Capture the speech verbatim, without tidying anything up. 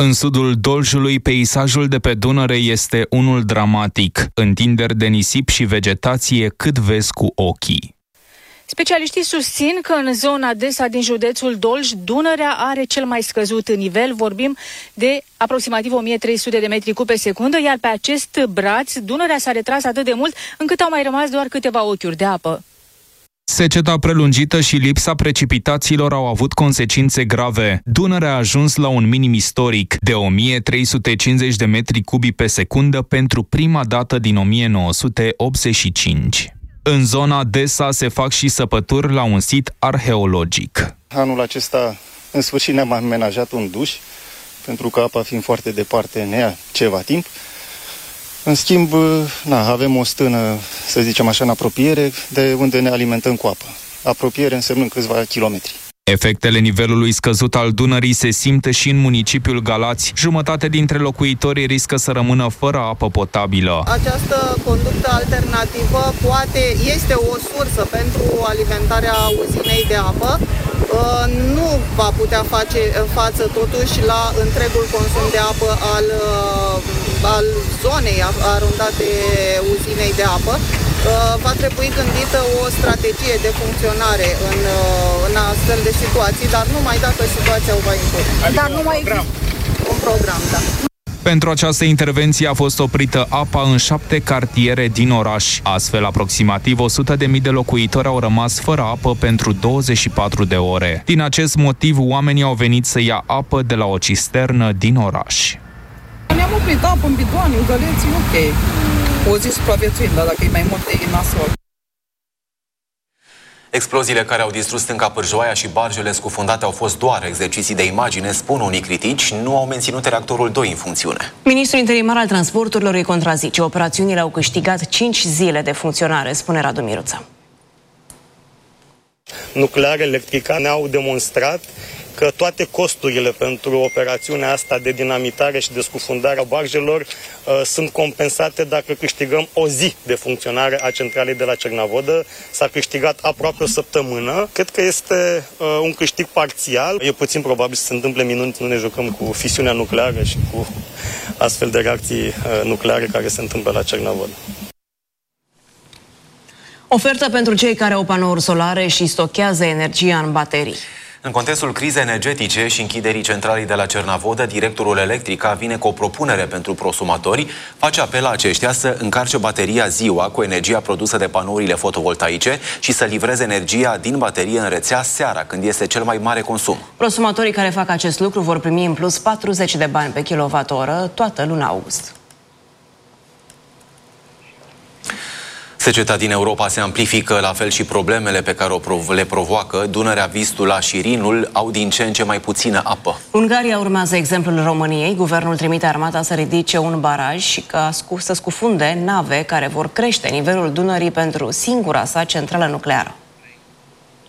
În sudul Doljului, peisajul de pe Dunăre este unul dramatic, întinderi de nisip și vegetație cât vezi cu ochii. Specialiștii susțin că în zona Desa din județul Dolj, Dunărea are cel mai scăzut nivel, vorbim de aproximativ o mie trei sute de metri cub pe secundă, iar pe acest braț, Dunărea s-a retras atât de mult încât au mai rămas doar câteva ochiuri de apă. Seceta prelungită și lipsa precipitațiilor au avut consecințe grave. Dunărea a ajuns la un minim istoric de o mie trei sute cincizeci de metri cubi pe secundă pentru prima dată din o mie nouă sute optzeci și cinci. În zona Desa se fac și săpături la un sit arheologic. Anul acesta, în sfârșit, ne-am amenajat un duș, pentru că apa fiind foarte departe ne ia ceva timp. În schimb, na, avem o stână, să zicem așa, în apropiere, de unde ne alimentăm cu apă. Apropiere însemnând câțiva kilometri. Efectele nivelului scăzut al Dunării se simt și în municipiul Galați. Jumătate dintre locuitorii riscă să rămână fără apă potabilă. Această conductă alternativă poate este o sursă pentru alimentarea uzinei de apă. Nu va putea face față totuși la întregul consum de apă al, al zonei arondate uzinei de apă. Va trebui gândită o strategie de funcționare în, în astfel de situații, dar numai dacă situația o va impune. Adică dar nu mai există un program, da. Pentru această intervenție a fost oprită apa în șapte cartiere din oraș. Astfel, aproximativ o sută de mii de locuitori au rămas fără apă pentru douăzeci și patru de ore. Din acest motiv, oamenii au venit să ia apă de la o cisternă din oraș. Ne-am oprit apă în bidoane, în găleți, ok. O zi supraviețuind, dar dacă e mai mult, e nasol. Exploziile care au distrus stânca Pârjoaia și barjele scufundate au fost doar exerciții de imagine, spun unii critici, nu au menținut reactorul doi în funcțiune. Ministrul interimar al transporturilor îi contrazice. Operațiunile au câștigat cinci zile de funcționare, spune Radu Miruță. Nuclear Electrica ne-au demonstrat că toate costurile pentru operațiunea asta de dinamitare și de scufundare a barjelor uh, sunt compensate dacă câștigăm o zi de funcționare a centralei de la Cernavodă. S-a câștigat aproape o săptămână. Cred că este uh, un câștig parțial. E puțin probabil să se întâmple minuni, nu ne jucăm cu fisiunea nucleară și cu astfel de reacții uh, nucleare care se întâmplă la Cernavodă. Ofertă pentru cei care au panouri solare și stochează energia în baterii. În contextul crizei energetice și închiderii centralei de la Cernavodă, directorul Electrica vine cu o propunere pentru prosumatori, face apel la aceștia să încarce bateria ziua cu energia produsă de panourile fotovoltaice și să livreze energia din baterie în rețea seara, când este cel mai mare consum. Prosumatorii care fac acest lucru vor primi în plus patruzeci de bani pe kilowatt-oră toată luna august. Seceta din Europa se amplifică, la fel și problemele pe care le provoacă. Dunărea, Vistula și Rinul au din ce în ce mai puțină apă. Ungaria urmează exemplul României. Guvernul trimite armata să ridice un baraj și ca să scufunde nave care vor crește nivelul Dunării pentru singura sa centrală nucleară.